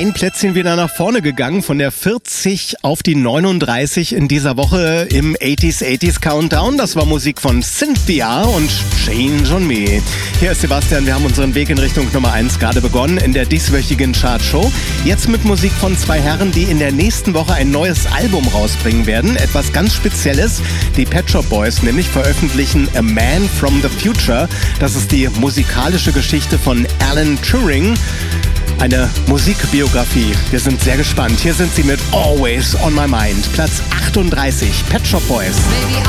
ein Plätzchen wieder nach vorne gegangen, von der 40 auf die 39 in dieser Woche im 80s Countdown. Das war Musik von Cynthia und Change on Me. Hier ist Sebastian, wir haben unseren Weg in Richtung Nummer 1 gerade begonnen in der dieswöchigen Chartshow. Jetzt mit Musik von zwei Herren, die in der nächsten Woche ein neues Album rausbringen werden. Etwas ganz Spezielles. Die Pet Shop Boys nämlich veröffentlichen A Man from the Future. Das ist die musikalische Geschichte von Alan Turing. Eine Musikbiografie. Wir sind sehr gespannt. Hier sind sie mit Always on My Mind. Platz 38, Pet Shop Boys. Baby,